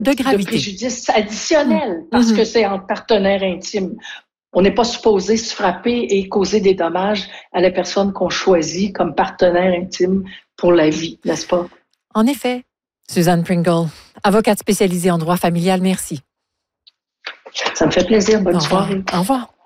de gravité. De préjudice additionnel, parce que c'est entre partenaires intimes. On n'est pas supposé se frapper et causer des dommages à la personne qu'on choisit comme partenaire intime pour la vie, n'est-ce pas? En effet. Suzanne Pringle, avocate spécialisée en droit familial, merci. Ça me fait plaisir. Bonne soirée. Au revoir.